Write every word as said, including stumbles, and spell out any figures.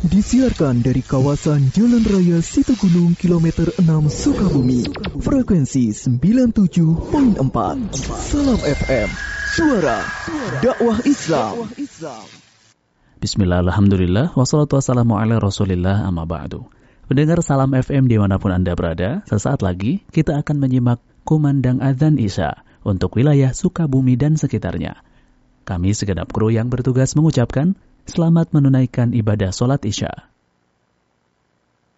Disiarkan dari kawasan Jalan Raya Situgunung kilometer enam Sukabumi. Frekuensi sembilan puluh tujuh koma empat. Salam F M, suara dakwah Islam. Bismillah, alhamdulillah, wassalatu wassalamu ala rasulillah, amma ba'du. Pendengar Salam F M dimanapun Anda berada, sesaat lagi kita akan menyimak kumandang azan Isya untuk wilayah Sukabumi dan sekitarnya. Kami segenap kru yang bertugas mengucapkan selamat menunaikan ibadah sholat Isya.